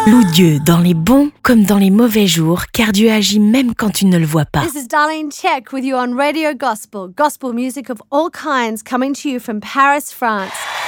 Loue Dieu dans les bons comme dans les mauvais jours, car Dieu agit même quand tu ne le vois pas. This is Darlene Check with you on Radio Gospel. Gospel music of all kinds coming to you from Paris, France.